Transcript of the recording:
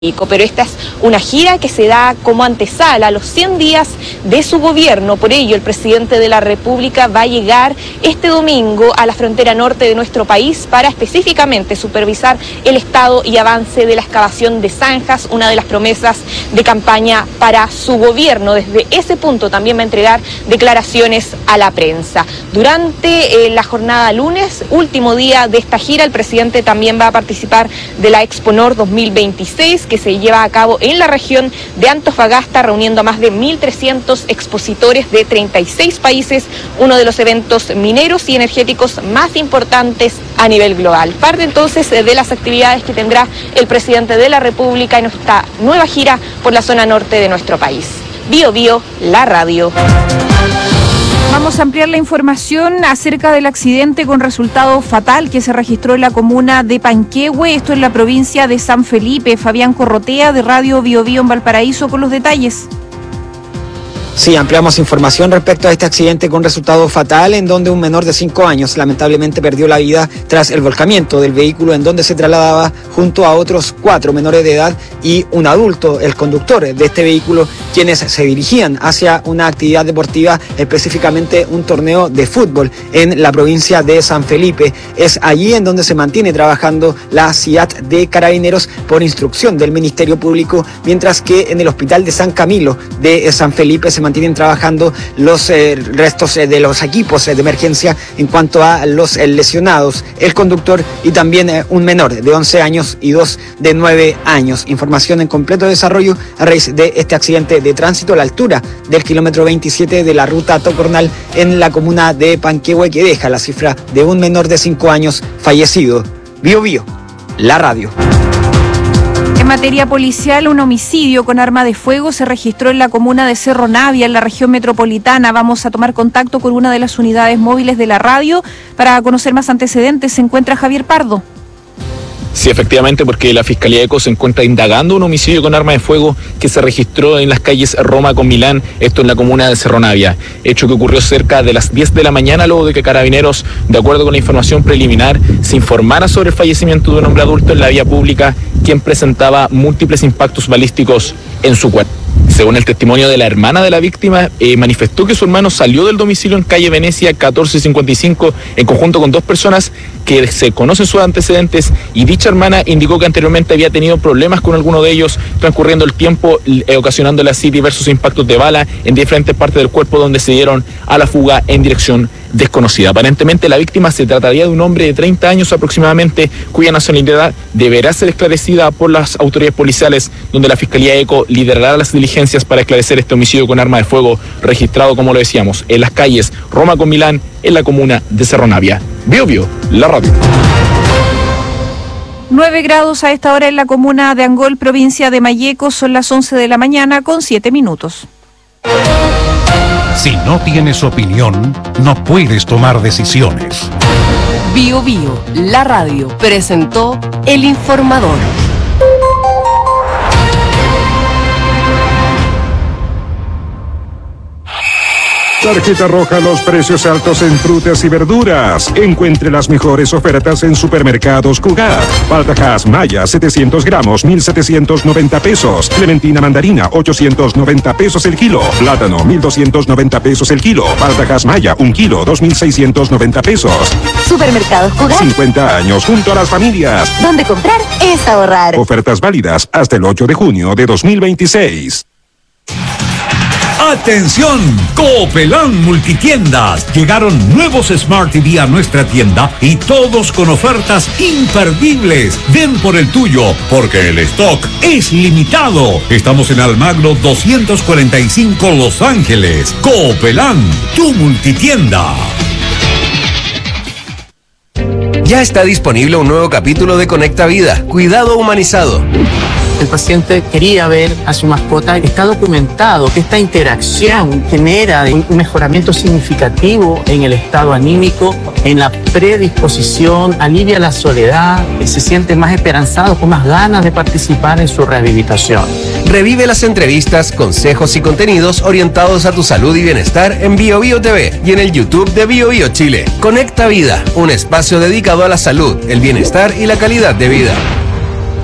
Pero esta es una gira que se da como antesala a los 100 días de su gobierno. Por ello, el presidente de la República va a llegar este domingo a la frontera norte de nuestro país para específicamente supervisar el estado y avance de la excavación de zanjas, una de las promesas de campaña para su gobierno. Desde ese punto también va a entregar declaraciones a la prensa. Durante la jornada lunes, último día de esta gira, el presidente también va a participar de la Exponor 2026, que se lleva a cabo en la región de Antofagasta, reuniendo a más de 1.300 expositores de 36 países, uno de los eventos mineros y energéticos más importantes a nivel global. Parte entonces de las actividades que tendrá el presidente de la República en esta nueva gira por la zona norte de nuestro país. Bio Bio, la radio. Vamos a ampliar la información acerca del accidente con resultado fatal que se registró en la comuna de Panquehue, esto en la provincia de San Felipe. Fabián Corrotea, de Radio Bio Bio en Valparaíso, con los detalles. Sí, ampliamos información respecto a este accidente con resultado fatal, en donde un menor de 5 años lamentablemente perdió la vida tras el volcamiento del vehículo en donde se trasladaba junto a otros 4 menores de edad y un adulto, el conductor de este vehículo, quienes se dirigían hacia una actividad deportiva, específicamente un torneo de fútbol en la provincia de San Felipe. Es allí en donde se mantiene trabajando la CIAT de Carabineros por instrucción del Ministerio Público, mientras que en el Hospital de San Camilo de San Felipe se mantienen trabajando los restos de los equipos de emergencia en cuanto a los lesionados, el conductor y también un menor de 11 años y 2 de 9 años. Información en completo desarrollo a raíz de este accidente de tránsito a la altura del kilómetro 27 de la ruta Tocornal en la comuna de Panquehue, que deja la cifra de un menor de 5 años fallecido. Bio Bio, la radio. En materia policial, un homicidio con arma de fuego se registró en la comuna de Cerro Navia, en la región metropolitana. Vamos a tomar contacto con una de las unidades móviles de la radio para conocer más antecedentes. Se encuentra Javier Pardo. Sí, efectivamente, porque la Fiscalía ECO se encuentra indagando un homicidio con arma de fuego que se registró en las calles Roma con Milán, esto en la comuna de Cerro Navia. Hecho que ocurrió cerca de las 10 de la mañana, luego de que Carabineros, de acuerdo con la información preliminar, se informara sobre el fallecimiento de un hombre adulto en la vía pública, quien presentaba múltiples impactos balísticos en su cuerpo. Según el testimonio de la hermana de la víctima, manifestó que su hermano salió del domicilio en calle Venecia 1455 en conjunto con 2 personas que se conocen sus antecedentes, y dicha hermana indicó que anteriormente había tenido problemas con alguno de ellos, transcurriendo el tiempo, ocasionándole así diversos impactos de bala en diferentes partes del cuerpo, donde se dieron a la fuga en dirección desconocida. Aparentemente la víctima se trataría de un hombre de 30 años aproximadamente, cuya nacionalidad deberá ser esclarecida por las autoridades policiales, donde la Fiscalía ECO liderará las diligencias para esclarecer este homicidio con arma de fuego registrado, como lo decíamos, en las calles Roma con Milán, en la comuna de Cerro Navia. Bio Bio, la radio. 9 grados a esta hora en la comuna de Angol, provincia de Malleco. Son las 11 de la mañana con 7 minutos. Si no tienes opinión, no puedes tomar decisiones. Bio Bio, la radio, presentó El Informador. Tarjeta roja, los precios altos en frutas y verduras. Encuentre las mejores ofertas en Supermercados Cugat. Paltajas Maya, 700 gramos, 1.790 pesos. Clementina mandarina, 890 pesos el kilo. Plátano, 1.290 pesos el kilo. Paltajas Maya, 1 kilo, 2.690 pesos. Supermercados Cugat. 50 años junto a las familias. Donde comprar es ahorrar. Ofertas válidas hasta el 8 de junio de 2026. ¡Atención! Coopelán Multitiendas. Llegaron nuevos Smart TV a nuestra tienda y todos con ofertas imperdibles. Ven por el tuyo, porque el stock es limitado. Estamos en Almagro 245 Los Ángeles. Coopelán, tu multitienda. Ya está disponible un nuevo capítulo de Conecta Vida, Cuidado Humanizado. El paciente quería ver a su mascota. Está documentado que esta interacción genera un mejoramiento significativo en el estado anímico, en la predisposición, alivia la soledad, se siente más esperanzado, con más ganas de participar en su rehabilitación. Revive las entrevistas, consejos y contenidos orientados a tu salud y bienestar en Bio Bio TV y en el YouTube de Bio Bio Chile. Conecta Vida, un espacio dedicado a la salud, el bienestar y la calidad de vida.